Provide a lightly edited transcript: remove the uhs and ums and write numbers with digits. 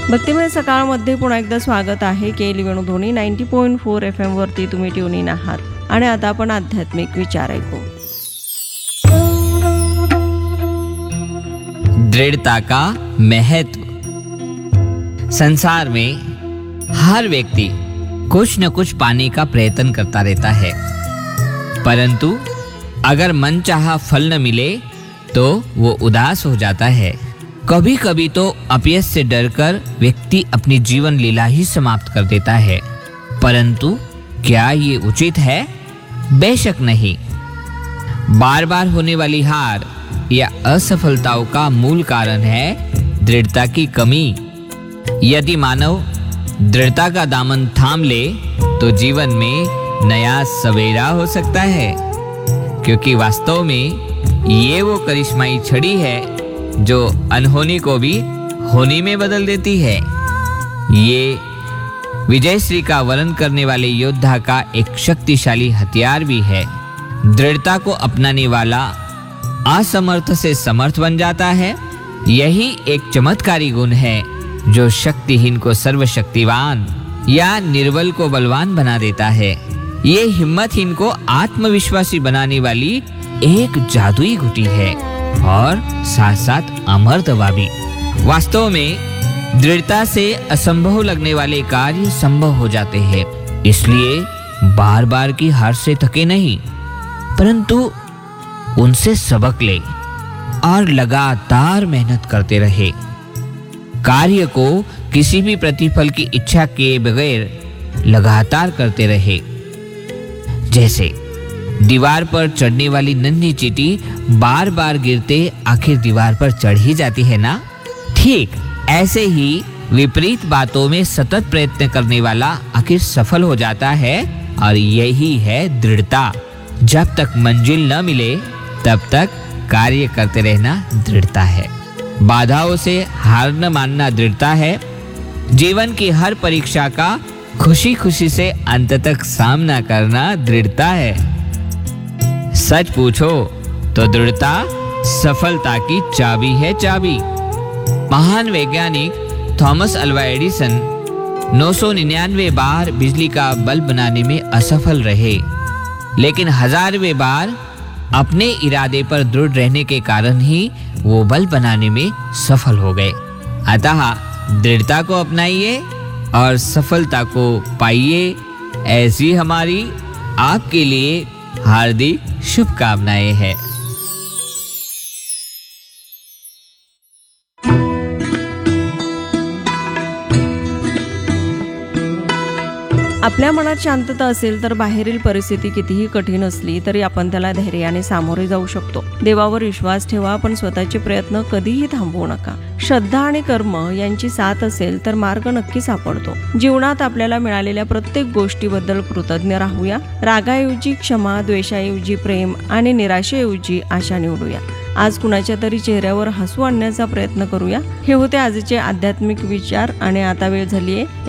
भक्तिमय सकाळमध्ये पुन्हा एकदा स्वागत आहे. केली वेणुध्वनी 90.4 FM वरती तुम्ही ट्यून इन आहात आणि आता आपण आध्यात्मिक विचार ऐकू. दृढ़ता का महत्व. संसार में हर व्यक्ति कुछ न कुछ पाने का प्रयत्न करता रहता है, परंतु अगर मनचाहा फल न मिले तो वो उदास हो जाता है. कभी कभी तो अपयश से डरकर व्यक्ति अपनी जीवन लीला ही समाप्त कर देता है, परंतु क्या ये उचित है? बेशक नहीं. बार बार होने वाली हार या असफलताओं का मूल कारण है दृढ़ता की कमी. यदि मानव दृढ़ता का दामन थाम ले तो जीवन में नया सवेरा हो सकता है, क्योंकि वास्तव में ये वो करिश्माई छड़ी है जो अनहोनी को भी होनी में बदल देती है. ये विजयश्री का वर्णन करने वाले योद्धा का एक शक्तिशाली हथियार भी है. दृढ़ता को अपनाने वाला असमर्थ से समर्थ बन जाता है. यही एक चमत्कारी गुण है जो शक्तिहीन को सर्वशक्तिवान या निर्बल को बलवान बना देता है. ये हिम्मतहीन को आत्मविश्वासी बनाने वाली एक जादुई घुटी है और साथ साथ अमर दवा भी. वास्तव में दृढ़ता से असंभव लगने वाले कार्य संभव हो जाते हैं. इसलिए बार बार की हार से थके नहीं, परंतु उनसे सबक ले और लगातार मेहनत करते रहे. कार्य को किसी भी प्रतिफल की इच्छा के बगैर लगातार करते रहे. जैसे दीवार पर चढ़ने वाली नन्ही चींटी बार बार गिरते आखिर दीवार पर चढ़ ही जाती है ना. ठीक ऐसे ही विपरीत बातों में सतत प्रयत्न करने वाला आखिर सफल हो जाता है, और यही है दृढ़ता. जब तक मंजिल न मिले तब तक कार्य करते रहना दृढ़ता है. बाधाओं से हार न मानना दृढ़ता है. जीवन की हर परीक्षा का खुशी खुशी से अंत तक सामना करना दृढ़ता है. सच पूछो तो दृढ़ता सफलता की चाबी है, चाबी. महान वैज्ञानिक थॉमस अल्वा एडिसन 999 बार बिजली का बल्ब बनाने में असफल रहे, लेकिन 1000वें बार अपने इरादे पर दृढ़ रहने के कारण ही वो बल्ब बनाने में सफल हो गए. अतः दृढ़ता को अपनाइए और सफलता को पाइए. ऐसी हमारी आपके लिए हार्दिक शुभकामनाएं हैं. आपल्या मनात शांतता असेल तर बाहेरील परिस्थिती कितीही कठीण असली तरी आपण त्याला धैर्याने सामोरे जाऊ शकतो. देवावर विश्वास ठेवा, पण स्वतःचे प्रयत्न कधीही थांबवू नका. श्रद्धा आणि कर्म यांची साथ असेल तर मार्ग नक्की सापडतो. जीवनात आपल्याला मिळालेल्या प्रत्येक गोष्टीबद्दल कृतज्ञ राहूया. रागाऐवजी क्षमा, द्वेषाऐवजी प्रेम आणि निराशेऐवजी आशा निवडूया. आज कुणाच्या तरी चेहऱ्यावर हसू आणण्याचा प्रयत्न करूया. हे होते आजचे आध्यात्मिक विचार आणि आता वेळ झाली आहे